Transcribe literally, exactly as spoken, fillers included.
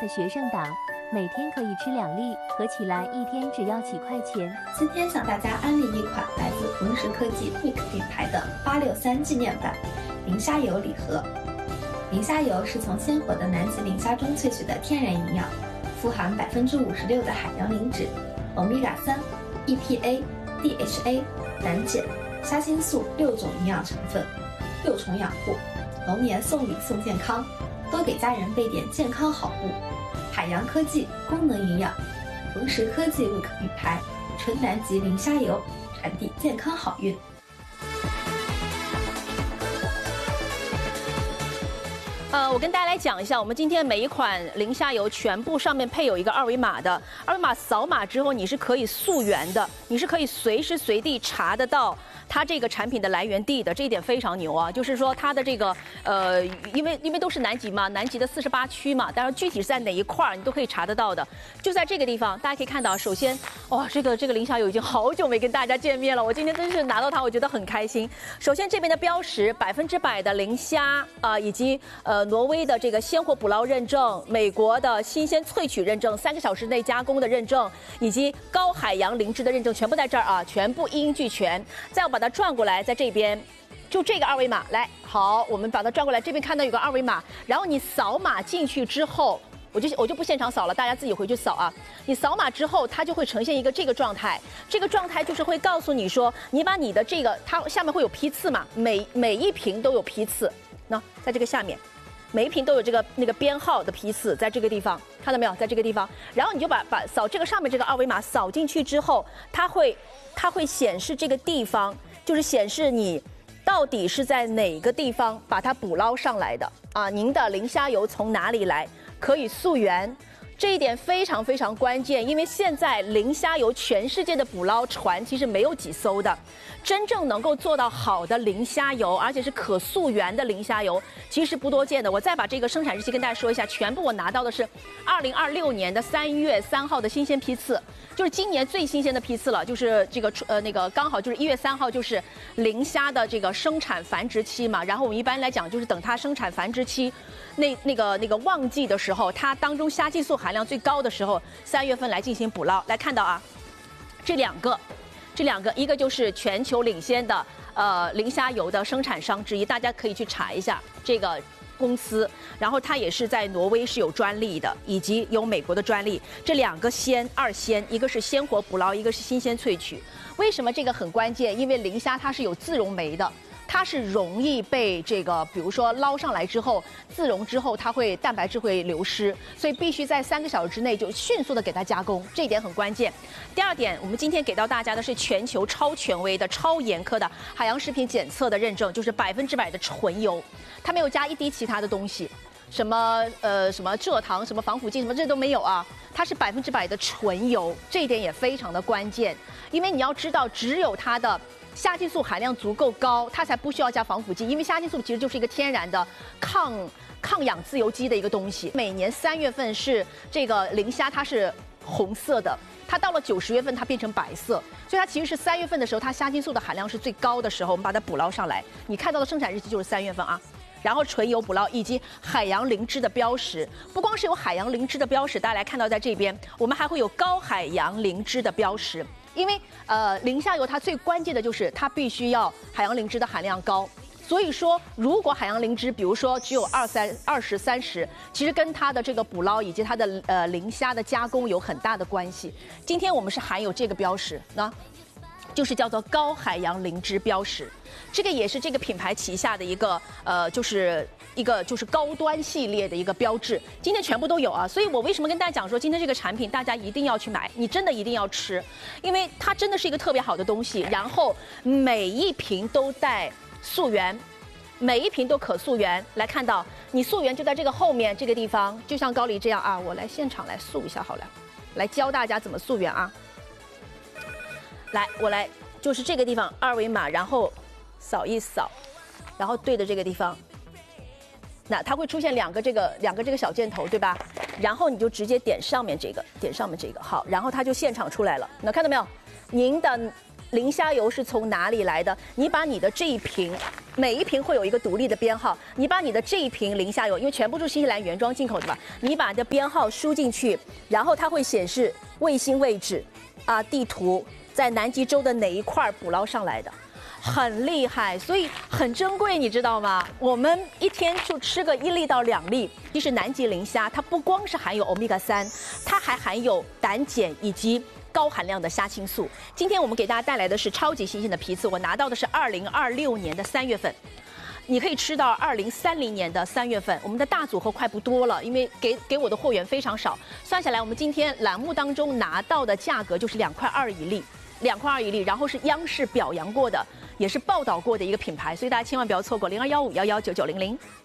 的学生党，每天可以吃两粒，合起来一天只要几块钱。 今天向大家安利一款来自恒食科技 Week 品牌的八六三纪念版磷虾油礼盒。磷虾油是从鲜活的南极磷虾中萃取的天然营养，富含百分之五十六的海洋磷脂、欧米伽三、E P A、D H A、胆碱、虾青素六种营养成分，六重养护，龙年送礼送健康，多给家人备点健康好物。海洋科技，功能营养，恒食科技 Week 品牌，纯南极磷虾油，传递健康好运。 呃，我跟大家来讲一下，我们今天每一款磷虾油全部上面配有一个二维码的，二维码扫码之后你是可以溯源的，你是可以随时随地查得到它这个产品的来源地的，这一点非常牛啊！就是说它的这个呃，因为因为都是南极嘛，南极的四十八区嘛，当然具体是在哪一块儿你都可以查得到的。就在这个地方，大家可以看到，首先哇，这个这个磷虾油已经好久没跟大家见面了，我今天真是拿到它，我觉得很开心。首先这边的标识，百分之百的磷虾啊、呃，以及呃挪威的这个鲜活捕捞认证，美国的新鲜萃取认证，三个小时内加工的认证，以及高海洋磷脂的认证，全部在这儿啊，全部一应俱全。再我把它转过来，在这边，就这个二维码来，好，我们把它转过来，这边看到有个二维码，然后你扫码进去之后，我就我就不现场扫了，大家自己回去扫啊。你扫码之后，它就会呈现一个这个状态，这个状态就是会告诉你说，你把你的这个，它下面会有批次嘛，每每一瓶都有批次，那在这个下面。每一瓶都有这个那个编号的批次，在这个地方看到没有？在这个地方，然后你就把把扫这个上面这个二维码扫进去之后，它会它会显示这个地方，就是显示你到底是在哪个地方把它捕捞上来的啊？您的磷虾油从哪里来？可以溯源。这一点非常非常关键，因为现在磷虾油全世界的捕捞船其实没有几艘的，真正能够做到好的磷虾油，而且是可溯源的磷虾油，其实不多见的。我再把这个生产日期跟大家说一下，全部我拿到的是二零二六年的三月三号的新鲜批次，就是今年最新鲜的批次了，就是这个呃那个刚好就是一月三号就是磷虾的这个生产繁殖期嘛，然后我们一般来讲就是等它生产繁殖期。那那个那个旺季的时候，它当中虾激素含量最高的时候，三月份来进行捕捞。来看到啊，这两个，这两个，一个就是全球领先的呃磷虾油的生产商之一，大家可以去查一下这个公司。然后它也是在挪威是有专利的，以及有美国的专利。这两个鲜二鲜，一个是鲜活捕捞，一个是新鲜萃取。为什么这个很关键？因为磷虾它是有自溶酶的。它是容易被这个，比如说捞上来之后自溶之后，它会蛋白质会流失，所以必须在三个小时之内就迅速的给它加工，这一点很关键。第二点，我们今天给到大家的是全球超权威的、超严苛的海洋食品检测的认证，就是百分之百的纯油，它没有加一滴其他的东西，什么呃什么蔗糖、什么防腐剂什么这都没有啊，它是百分之百的纯油，这一点也非常的关键，因为你要知道，只有它的。虾激素含量足够高，它才不需要加防腐剂，因为虾激素其实就是一个天然的抗抗氧自由基的一个东西。每年三月份是这个磷虾，它是红色的，它到了九十月份它变成白色，所以它其实是三月份的时候，它虾激素的含量是最高的时候，我们把它捕捞上来。你看到的生产日期就是三月份啊。然后纯油捕捞以及海洋磷脂的标识，不光是有海洋磷脂的标识，大家来看到在这边，我们还会有高海洋磷脂的标识。因为呃磷虾油它最关键的就是它必须要海洋磷脂的含量高，所以说如果海洋磷脂比如说只有二三二十三十，其实跟它的这个捕捞以及它的呃磷虾的加工有很大的关系。今天我们是含有这个标识，那就是叫做高海洋磷脂标识。这个也是这个品牌旗下的一个呃，就是一个就是高端系列的一个标志。今天全部都有啊，所以我为什么跟大家讲说今天这个产品大家一定要去买，你真的一定要吃，因为它真的是一个特别好的东西。然后每一瓶都带溯源，每一瓶都可溯源。来看到你溯源就在这个后面这个地方，就像高丽这样啊，我来现场来溯一下好了，来教大家怎么溯源啊。来，我来就是这个地方二维码，然后。扫一扫，然后对着这个地方，那它会出现两个这个两个这个小箭头，对吧？然后你就直接点上面这个，点上面这个，好，然后它就现场出来了。那看到没有？您的磷虾油是从哪里来的？你把你的这一瓶每一瓶会有一个独立的编号，你把你的这一瓶零下游，因为全部是新西兰原装进口的嘛，你把你的编号输进去，然后它会显示卫星位置，啊，地图在南极洲的哪一块捕捞上来的。 很厉害，所以很珍贵，你知道吗？我们一天就吃个一粒到两粒。其实南极磷虾它不光是含有欧米伽三，它还含有胆碱以及高含量的虾青素。今天我们给大家带来的是超级新鲜的皮刺，我拿到的是二零二六年的三月份。 你可以吃到二零三零年的三月份，我们的大组合快不多了，因为给给我的货源非常少，算下来我们今天栏目当中拿到的价格就是两块二一粒，两块二一粒，然后是央视表扬过的，也是报道过的一个品牌，所以大家千万不要错过零二幺五幺幺九九零零。